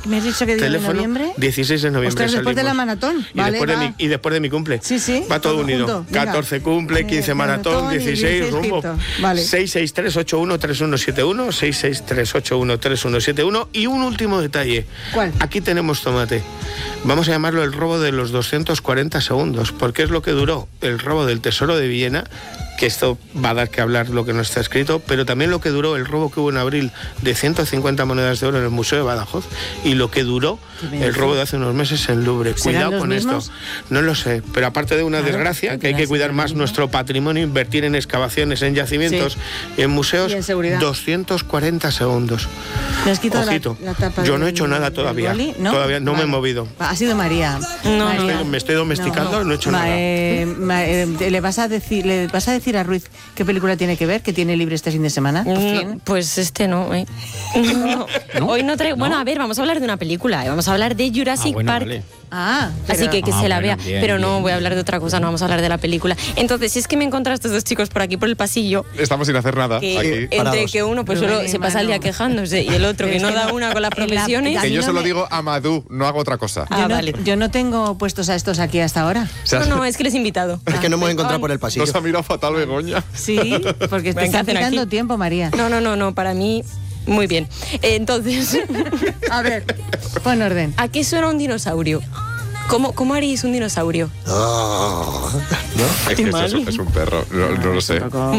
¿Me has dicho que día de noviembre? 16 de noviembre. Ostras, después de la maratón. Y después de mi cumple. Sí. Va todo unido. 14 cumple, 15 maratón, 16 rumbo. Vale. 663813171, 663813171. Y un último detalle. ¿Cuál? Aquí tenemos tomate. Vamos a llamarlo el robo de los 240 segundos, porque es lo que duró el robo del Tesoro de Villena, que esto va a dar que hablar lo que no está escrito, pero también lo que duró el robo que hubo en abril de 150 monedas de oro en el Museo de Badajoz y lo que duró el robo de hace unos meses en Louvre. Cuidado con esto. No lo sé, pero aparte de una desgracia, que hay que cuidar más nuestro patrimonio, invertir en excavaciones, en yacimientos y en museos, y en seguridad. 240 segundos. ¿Me has quitado Ojito, la tapa yo no he hecho nada todavía. ¿No? Todavía no me he movido. Ha sido María. Me estoy domesticando, no he hecho nada. ¿Le vas a decir a Ruiz qué película tiene que ver, que tiene libre este fin de semana? Pues no. Hoy no traigo. Bueno, a ver, vamos a hablar de una película. Vamos a hablar de Jurassic Park. Vale. Así que se la vea. Bien, pero no bien. voy a hablar de otra cosa, no vamos a hablar de la película. Entonces, si es que me encontré a estos dos chicos por aquí por el pasillo. Estamos sin hacer nada Que aquí. entre que uno pues solo se pasa el día quejándose y el otro que no da una con las profesiones. Que yo solo digo Amadou, no hago otra cosa. Vale. Yo no tengo puestos a estos aquí hasta ahora. O sea, No, es que les he invitado. Es que no hemos encontrado por el pasillo. nos ha mirado fatal Begoña. Sí, porque te está hacen quitando aquí? tiempo, María. No, para mí, muy bien. Entonces, A ver, pon orden. ¿a qué suena un dinosaurio? ¿Cómo haríais un dinosaurio? Es que es un perro, no lo sé. ¿No?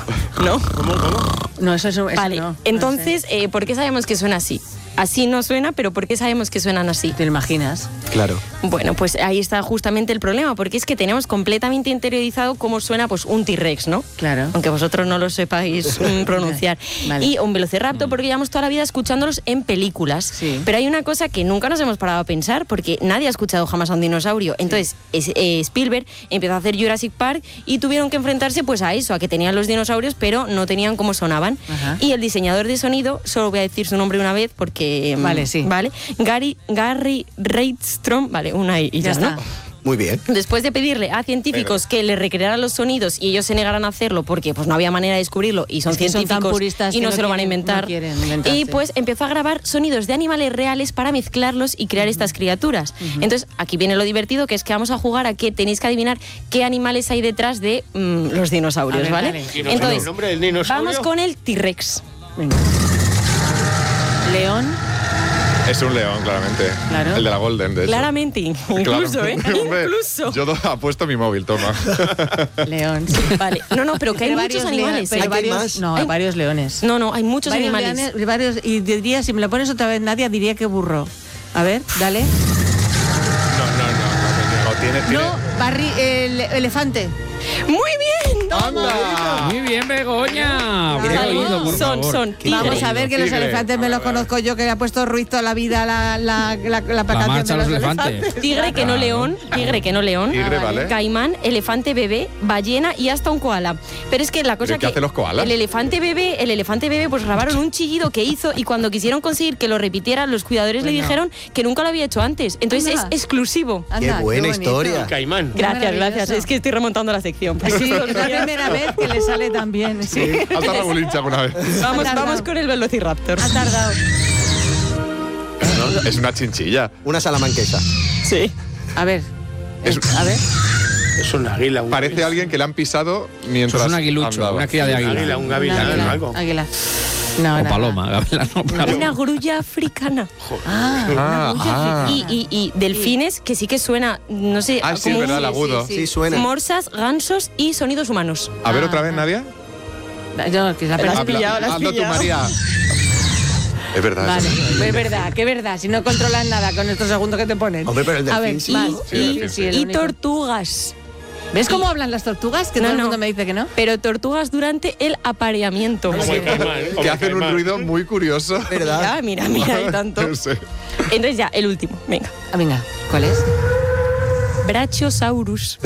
No, eso Vale, no. entonces, ¿por qué sabemos que suena así? Así no suena, pero ¿por qué sabemos que suenan así? ¿Te lo imaginas? Claro. Bueno, pues ahí está justamente el problema, porque es que tenemos completamente interiorizado cómo suena pues un T-Rex, ¿no? Claro. Aunque vosotros no lo sepáis pronunciar. Vale. Y un velociraptor, porque llevamos toda la vida escuchándolos en películas. Sí. Pero hay una cosa que nunca nos hemos parado a pensar, porque nadie ha escuchado jamás a un dinosaurio. Entonces, Spielberg empezó a hacer Jurassic Park y tuvieron que enfrentarse pues a eso, a que tenían los dinosaurios, pero no tenían cómo sonaban. Ajá. Y el diseñador de sonido, solo voy a decir su nombre una vez, porque... Vale, sí. Vale. Gary Reitstrom, vale, una y ya está. ¿no? Muy bien. Después de pedirle a científicos que le recrearan los sonidos y ellos se negaran a hacerlo porque pues no había manera de descubrirlo y son Es que son científicos tan puristas y que no no se lo van a quieren- inventar. no quieren inventarse. Y pues empezó a grabar sonidos de animales reales para mezclarlos y crear estas criaturas. Entonces aquí viene lo divertido, que es que vamos a jugar a que tenéis que adivinar qué animales hay detrás de los dinosaurios, A ver, ¿vale? vale. Entonces, ¿El nombre del dinosaurio? vamos con el T-Rex. Venga. León. Es un león, claramente. Claro. El de la Golden, de hecho. Claramente, incluso, ¿eh? Hombre, Incluso. Yo ha puesto mi móvil, toma. León. Sí. Vale, no, pero que hay muchos animales. Pero ¿eh? ¿Hay varios, más? no, Hay- varios leones. No, hay muchos Varios animales. leones, varios, y diría, si me lo pones otra vez, Nadia, diría que burro. A ver, dale. No, tiene... No, el elefante. ¡Muy bien! ¡Anda! Muy bien, Begoña. Bien Vale. oído, por favor. Son tigres. Vamos a ver que los Tigre. elefantes me los conozco yo, que le ha puesto Ruiz toda la vida la La canción marcha de de los elefantes. Tigre que no león, tigre que no león, Tigre, vale. caimán, elefante bebé, ballena y hasta un koala. Pero es que la cosa ¿Pero qué que hacen los koalas? el elefante bebé pues grabaron un chillido que hizo y cuando quisieron conseguir que lo repitiera, los cuidadores le dijeron que nunca lo había hecho antes. Entonces Anda. es exclusivo. Anda, Qué buena bonito. historia. Caimán. Gracias. maravilloso. Es que estoy remontando la sección. Sí, es la primera vez que le sale tan bien. Sí. ¿Has dado bolincha alguna vez? Vamos Ha tardado. con el velociraptor. Ha tardado. Es una chinchilla. Una salamanquesa. Sí. A ver. Es- A ver. Es un águila. Parece alguien que le han pisado mientras Eso es un aguilucho, andaba. una cría de Un águila. águila, un gavilán, Águila. algo. Águila. No, O nada. paloma, gavilán o paloma. Una grulla africana. Y delfines, que sí que suena, no sé, Ah, sí, como es verdad, un- el agudo. Sí, suena. morsas, gansos y sonidos humanos. A ver, otra vez, Nadia. Yo, que la Las persona- pillado, las Hazlo tú, pillado. María. Es verdad. Vale, eso. es verdad, que verdad. Si no controlas nada con estos segundos que te ponen. Hombre, pero el A delfín ver, sí. más. Sí, el delfín sí. el Y único. tortugas. ¿Ves cómo hablan las tortugas? Que todo el mundo me dice que no. Pero tortugas durante el apareamiento. Como el caimán. como Que el hacen un caimán. ruido muy curioso. ¿Verdad? Mira, y tanto. No sé. Entonces ya, el último, venga. Ah, venga, ¿cuál es? Brachiosaurus.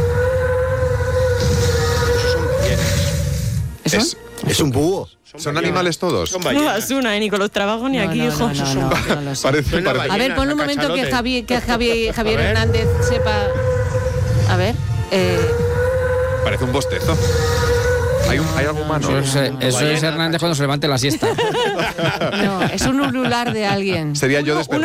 Es un búho. ¿Son animales todos? Son No ballenas. das una, ni con los trabajos ni aquí, hijo. No lo sé. Parece, Suena parece. A ver, ponle un a momento que cachalote. Javier A ver. Hernández sepa. A ver. Parece un bostezo. ¿Hay algo humano? Eso es Hernández cuando se levante la siesta. No, es un ulular de alguien. Sería yo Uno